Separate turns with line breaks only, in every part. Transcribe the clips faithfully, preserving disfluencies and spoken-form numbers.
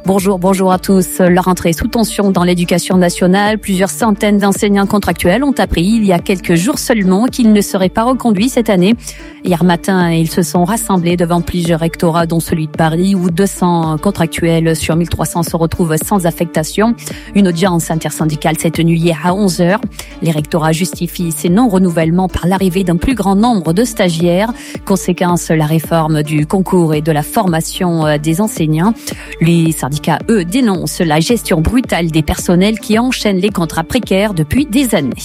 Bonjour, bonjour à tous. La rentrée sous tension dans l'éducation nationale. Plusieurs centaines d'enseignants contractuels ont appris il y a quelques jours seulement qu'ils ne seraient pas reconduits cette année. Hier matin, ils se sont rassemblés devant plusieurs rectorats, dont celui de Paris, où deux cents contractuels sur mille trois cents se retrouvent sans affectation. Une audience intersyndicale s'est tenue hier à onze heures. Les rectorats justifient ces non-renouvellements par l'arrivée d'un plus grand nombre de stagiaires. Conséquence, la réforme du concours et de la formation des enseignants. Les syndicats, eux, dénoncent la gestion brutale des personnels qui enchaînent les contrats précaires depuis des années.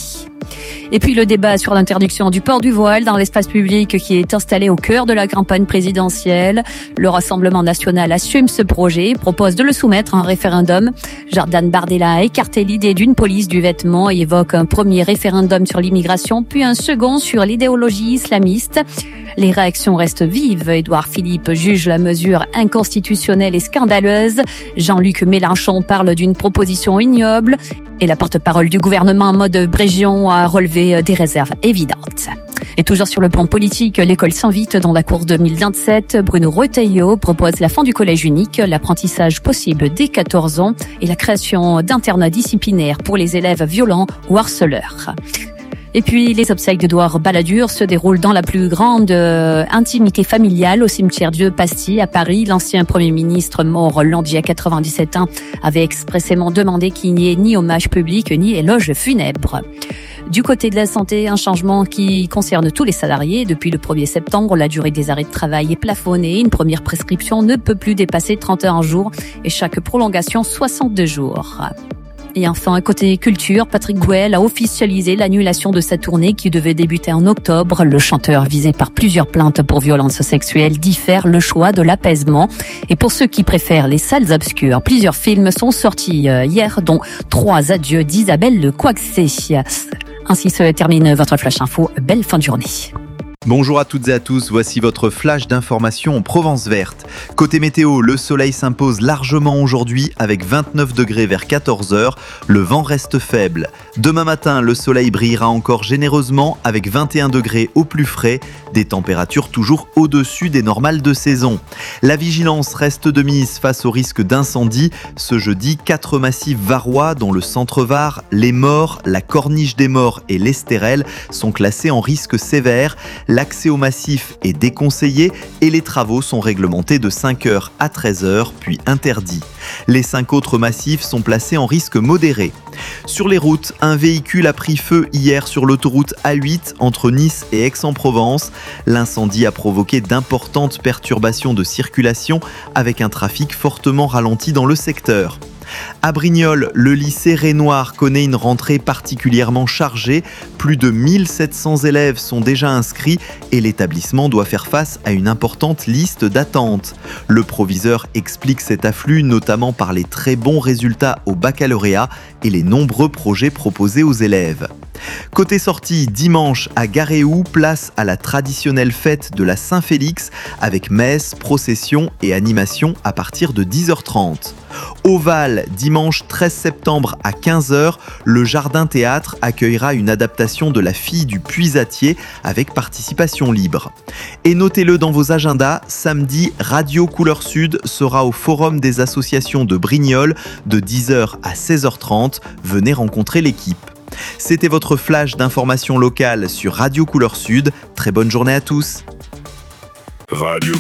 Et puis le débat sur l'interdiction du port du voile dans l'espace public qui est installé au cœur de la campagne présidentielle. Le Rassemblement national assume ce projet, propose de le soumettre à un référendum. Jordan Bardella a écarté l'idée d'une police du vêtement et évoque un premier référendum sur l'immigration, puis un second sur l'idéologie islamiste. Les réactions restent vives. Édouard Philippe juge la mesure inconstitutionnelle et scandaleuse. Jean-Luc Mélenchon parle d'une proposition ignoble. Et la porte-parole du gouvernement, Maud Brégion, a relevé des réserves évidentes. Et toujours sur le plan politique, l'école s'invite dans la course deux mille vingt-sept. Bruno Retailleau propose la fin du collège unique, l'apprentissage possible dès quatorze ans et la création d'internats disciplinaires pour les élèves violents ou harceleurs. Et puis, les obsèques d'Édouard Balladur se déroulent dans la plus grande euh, intimité familiale au cimetière Dieu Pasty à Paris. L'ancien Premier ministre mort lundi à quatre-vingt-dix-sept ans avait expressément demandé qu'il n'y ait ni hommage public ni éloge funèbre. Du côté de la santé, un changement qui concerne tous les salariés. Depuis le premier septembre, la durée des arrêts de travail est plafonnée. Une première prescription ne peut plus dépasser trente et un jours et chaque prolongation soixante-deux jours. Et enfin, côté culture, Patrick Bruel a officialisé l'annulation de sa tournée qui devait débuter en octobre. Le chanteur, visé par plusieurs plaintes pour violences sexuelles, diffère le choix de l'apaisement. Et pour ceux qui préfèrent les salles obscures, plusieurs films sont sortis hier, dont Trois adieux d'Isabelle Coixet. Ainsi se termine votre Flash Info. Belle fin de journée.
Bonjour à toutes et à tous, voici votre flash d'information en Provence verte. Côté météo, le soleil s'impose largement aujourd'hui avec vingt-neuf degrés vers quatorze heures. Le vent reste faible. Demain matin, le soleil brillera encore généreusement avec vingt et un degrés au plus frais, des températures toujours au-dessus des normales de saison. La vigilance reste de mise face au risque d'incendie. Ce jeudi, quatre massifs varois dont le centre-Var, les Maures, la Corniche des Maures et l'Estérel sont classés en risque sévère. L'accès au massif est déconseillé et les travaux sont réglementés de cinq heures à treize heures, puis interdits. Les cinq autres massifs sont placés en risque modéré. Sur les routes, un véhicule a pris feu hier sur l'autoroute A huit entre Nice et Aix-en-Provence. L'incendie a provoqué d'importantes perturbations de circulation avec un trafic fortement ralenti dans le secteur. À Brignoles, le lycée Renoir connaît une rentrée particulièrement chargée. Plus de mille sept cents élèves sont déjà inscrits et l'établissement doit faire face à une importante liste d'attente. Le proviseur explique cet afflux notamment par les très bons résultats au baccalauréat et les nombreux projets proposés aux élèves. Côté sortie, dimanche à Garéou, place à la traditionnelle fête de la Saint-Félix avec messe, procession et animation à partir de dix heures trente. Au Val, dimanche treize septembre à quinze heures, le Jardin Théâtre accueillera une adaptation de La Fille du Puisatier avec participation libre. Et notez-le dans vos agendas, samedi, Radio Couleur Sud sera au Forum des associations de Brignoles de dix heures à seize heures trente. Venez rencontrer l'équipe. C'était votre flash d'information locale sur Radio Couleur Sud. Très bonne journée à tous.
Radio